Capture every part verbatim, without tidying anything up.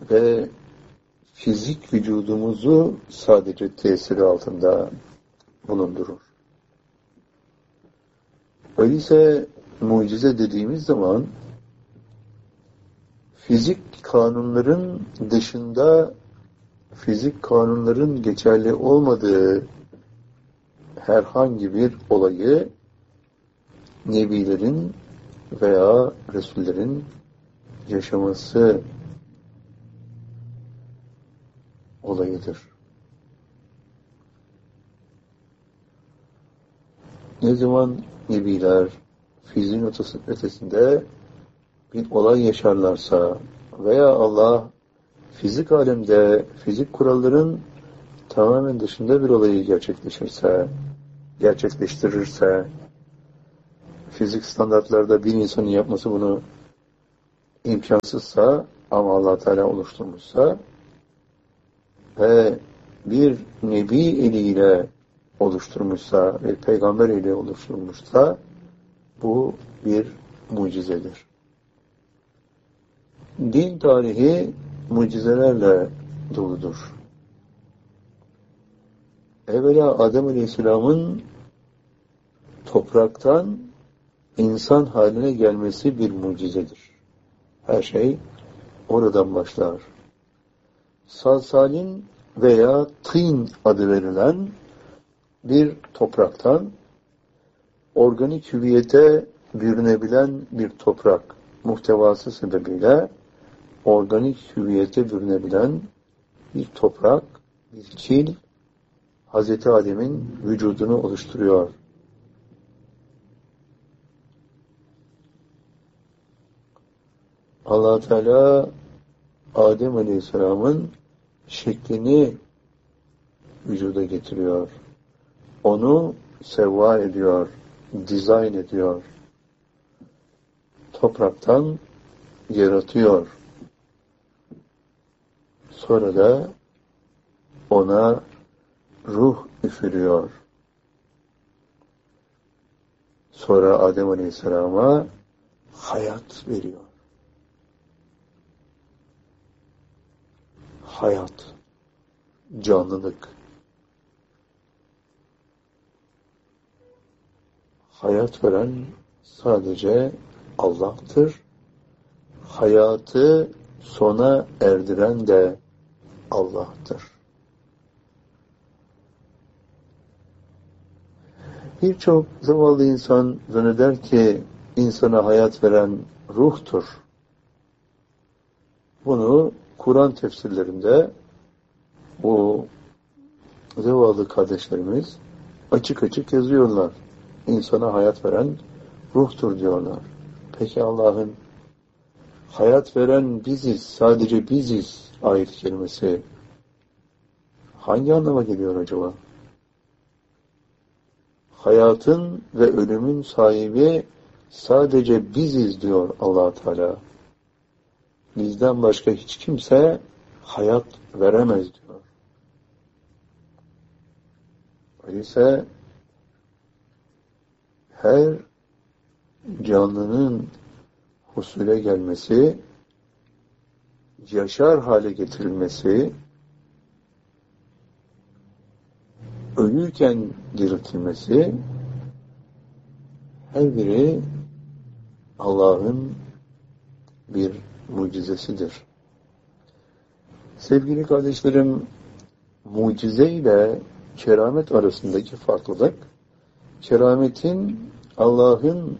ve fizik vücudumuzu sadece tesiri altında bulundurur. Öyleyse mucize dediğimiz zaman fizik kanunların dışında, fizik kanunların geçerli olmadığı herhangi bir olayı nebilerin veya resullerin yaşaması olayıdır. Ne zaman nebiler fiziğin ötesinde bir olay yaşarlarsa veya Allah fizik alemde fizik kuralların tamamen dışında bir olayı gerçekleşirse, gerçekleştirirse, fizik standartlarda bir insanın yapması bunu imkansızsa ama Allah Teala oluşturmuşsa ve bir nebi eliyle oluşturmuşsa ve peygamber eliyle oluşturmuşsa bu bir mucizedir. Din tarihi mucizelerle doludur. Evvela Adem Aleyhisselam'ın topraktan insan haline gelmesi bir mucizedir. Her şey oradan başlar. Salsalin veya tîn adı verilen bir topraktan organik hüviyete bürünebilen bir toprak muhtevası sebebiyle organik hüviyete bürünebilen bir toprak, bir kil Hazreti Adem'in vücudunu oluşturuyor. Allah Teala Adem Aleyhisselam'ın şeklini vücuda getiriyor. Onu sevva ediyor, dizayn ediyor. Topraktan yaratıyor. Sonra da ona ruh üfürüyor. Sonra Adem Aleyhisselam'a hayat veriyor. Hayat, canlılık. Hayat veren sadece Allah'tır. Hayatı sona erdiren de Allah'tır. Birçok zavallı insan zanneder ki insana hayat veren ruhtur. Bunu Kur'an tefsirlerinde bu zavallı kardeşlerimiz açık açık yazıyorlar. İnsana hayat veren ruhtur diyorlar. Peki Allah'ın hayat veren biziz, sadece biziz ayet kelimesi hangi anlama geliyor acaba? Hayatın ve ölümün sahibi sadece biziz diyor Allah Teala. Bizden başka hiç kimse hayat veremez diyor. Öyleyse her canlının husule gelmesi, yaşar hale getirilmesi, ölüyken diriltilmesi, her biri Allah'ın bir mucizesidir. Sevgili kardeşlerim, mucize ile keramet arasındaki farklılık, kerametin Allah'ın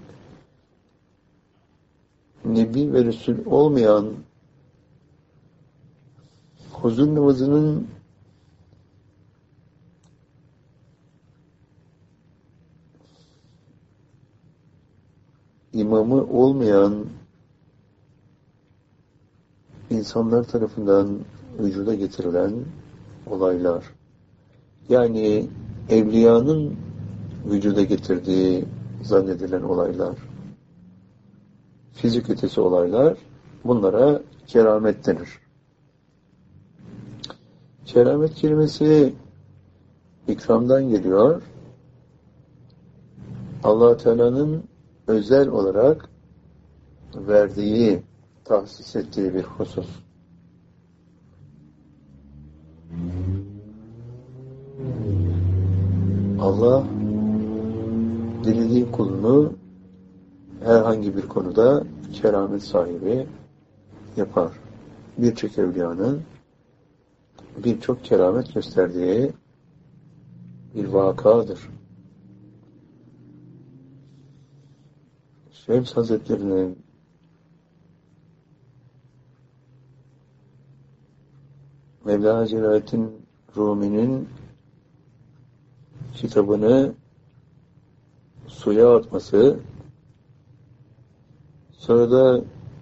Nebi ve Resul olmayan huzur namazının imamı olmayan insanlar tarafından vücuda getirilen olaylar. Yani evliyanın vücuda getirdiği zannedilen olaylar. Fizik ötesi olaylar, bunlara keramet denir. Keramet kelimesi ikramdan geliyor. Allah Teala'nın özel olarak verdiği, tahsis ettiği bir husus. Allah dilediği kulunu herhangi bir konuda keramet sahibi yapar. Birçok evliyanın birçok keramet gösterdiği bir vakadır. Şems Hazretleri'nin Mevlana Celaleddin Rumi'nin kitabını suya atması, sonra da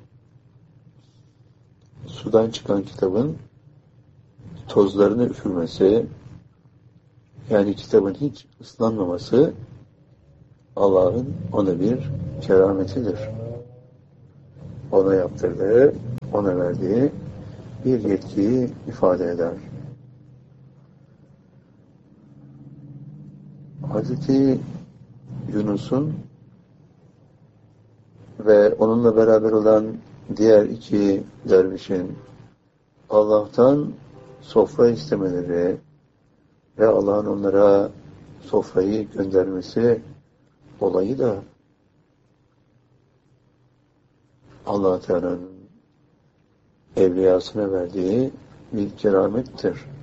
sudan çıkan kitabın tozlarını üfürmesi, yani kitabın hiç ıslanmaması Allah'ın ona bir kerametidir. Ona yaptırdığı, ona verdiği bir yetkiyi ifade eder. Hazreti Yunus'un ve onunla beraber olan diğer iki dervişin Allah'tan sofra istemeleri ve Allah'ın onlara sofrayı göndermesi olayı da Allah Teala'nın evliyasına verdiği bir keramettir.